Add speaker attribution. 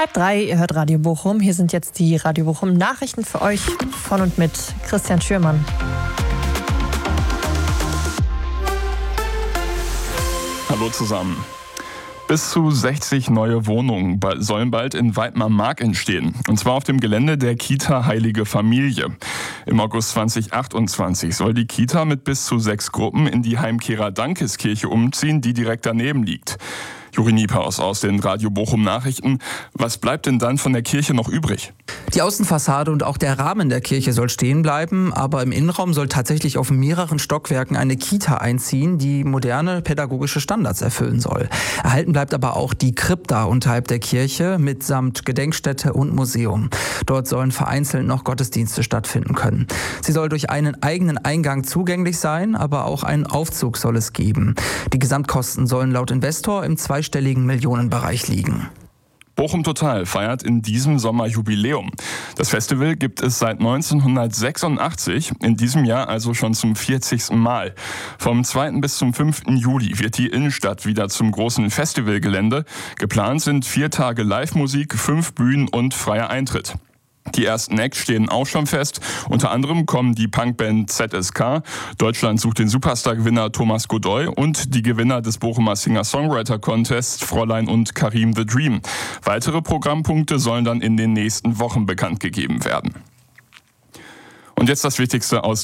Speaker 1: 2:30, ihr hört Radio Bochum. Hier sind jetzt die Radio Bochum Nachrichten für euch von und mit Christian Schürmann.
Speaker 2: Hallo zusammen. Bis zu 60 neue Wohnungen sollen bald in Weidmar-Mark entstehen. Und zwar auf dem Gelände der Kita Heilige Familie. Im August 2028 soll die Kita mit bis zu 6 Gruppen in die Heimkehrer Dankeskirche umziehen, die direkt daneben liegt. Juri Niepaus aus den Radio Bochum Nachrichten. Was bleibt denn dann von der Kirche noch übrig?
Speaker 3: Die Außenfassade und auch der Rahmen der Kirche soll stehen bleiben, aber im Innenraum soll tatsächlich auf mehreren Stockwerken eine Kita einziehen, die moderne pädagogische Standards erfüllen soll. Erhalten bleibt aber auch die Krypta unterhalb der Kirche mitsamt Gedenkstätte und Museum. Dort sollen vereinzelt noch Gottesdienste stattfinden können. Sie soll durch einen eigenen Eingang zugänglich sein, aber auch einen Aufzug soll es geben. Die Gesamtkosten sollen laut Investor im zweistelligen Millionenbereich liegen.
Speaker 2: Bochum Total feiert in diesem Sommer Jubiläum. Das Festival gibt es seit 1986, in diesem Jahr also schon zum 40. Mal. Vom 2. bis zum 5. Juli wird die Innenstadt wieder zum großen Festivalgelände. Geplant sind 4 Tage Live-Musik, 5 Bühnen und freier Eintritt. Die ersten Acts stehen auch schon fest. Unter anderem kommen die Punkband ZSK, Deutschland sucht den Superstar-Gewinner Thomas Godoy und die Gewinner des Bochumer Singer-Songwriter-Contests Fräulein und Karim The Dream. Weitere Programmpunkte sollen dann in den nächsten Wochen bekannt gegeben werden. Und jetzt das Wichtigste aus